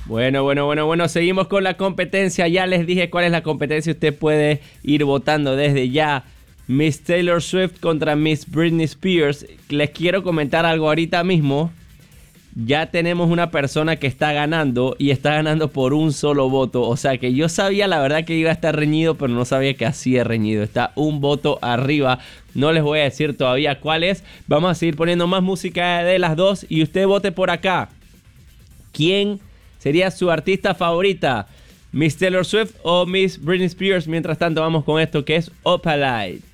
Bueno, seguimos con la competencia. Ya les dije cuál es la competencia. Usted puede ir votando desde ya. Miss Taylor Swift contra Miss Britney Spears. Les quiero comentar algo ahorita mismo. Ya tenemos una persona que está ganando y está ganando por un solo voto. O sea que yo sabía la verdad que iba a estar reñido, pero no sabía que así es reñido. Está un voto arriba. No les voy a decir todavía cuál es. Vamos a seguir poniendo más música de las dos y usted vote por acá. ¿Quién sería su artista favorita? ¿Miss Taylor Swift o Miss Britney Spears? Mientras tanto vamos con esto que es Opalite.